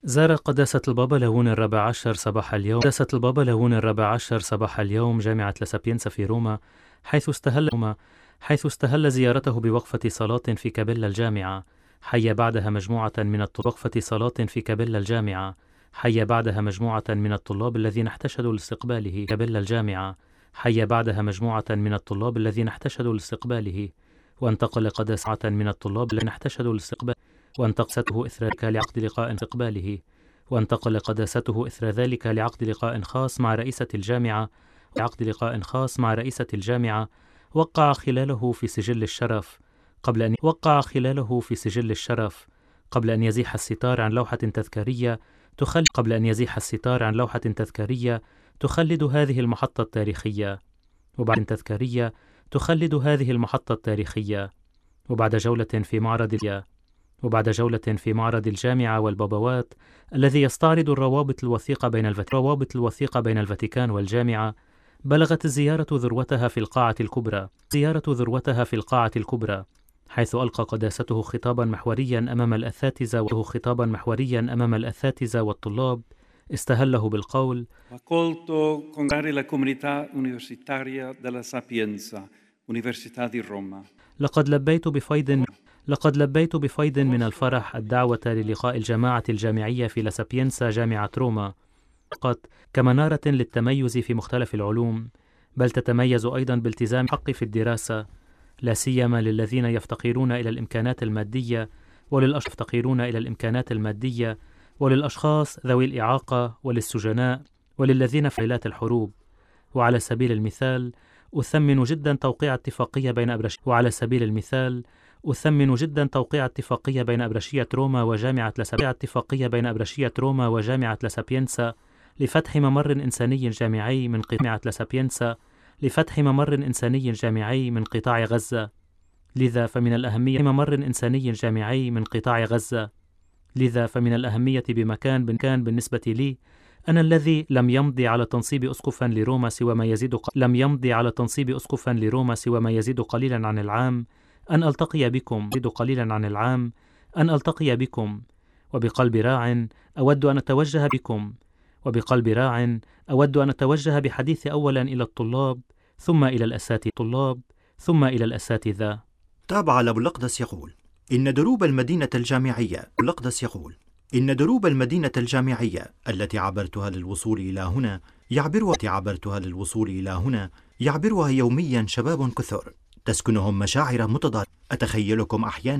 زار قداسة البابا لاهون الرابع عشر صباح اليوم جامعة لاسابينسا في روما، حيث استهل زيارته بوقفة صلاة في كابيلا الجامعة. حيا بعدها مجموعة من الطلاب الذين احتشدوا لاستقباله كابيلا الجامعة. وانتقل قداسته من الطلاب الذين احتشدوا لاستقباله وانتقل قداسته إثر ذلك لعقد لقاء خاص مع رئيسة الجامعة، وقع خلاله في سجل الشرف قبل أن يزيح الستار عن لوحة تذكارية تخلد هذه المحطة التاريخية. وبعد جولة في معرض الجامعة والبابوات الذي يستعرض الروابط الوثيقة بين الفاتيكان والجامعة، بلغت الزيارة ذروتها في القاعة الكبرى، حيث ألقى قداسته خطابا محوريا أمام الأساتذة والطلاب، استهله بالقول: Accolto con grande la comunità universitaria della Sapienza, Università di Roma. لقد لبيت بفيض من الفرح الدعوة للقاء الجماعة الجامعية في لاسابينسا جامعة روما، فقط كمنارة للتميز في مختلف العلوم، بل تتميز أيضا بالتزام الحق في الدراسة، لا سيما للذين يفتقرون إلى الإمكانات المادية وللأشخاص ذوي الإعاقة وللسجناء وللذين في ليلات الحروب. وعلى سبيل المثال أثمن جدا توقيع اتفاقية بين أبرشية روما وجامعة لاسابينسا لفتح ممر إنساني جامعي من قطاع غزة. لذا فمن الأهمية بمكان بالنسبة لي أنا الذي لم يمضي على تنصيب أسقفا لروما سوى ما يزيد قليلا عن العام أن ألتقي بكم وبقلب راع أود أن أتوجه بحديث أولا إلى الطلاب ثم إلى الأساتذة. تابع أبو الأقدس يقول: إن دروب المدينة الجامعية التي عبرتها للوصول إلى هنا يعبرها يوميا شباب كثر تسكنهم مشاعر متضاربة. أتخيلكم أحيانا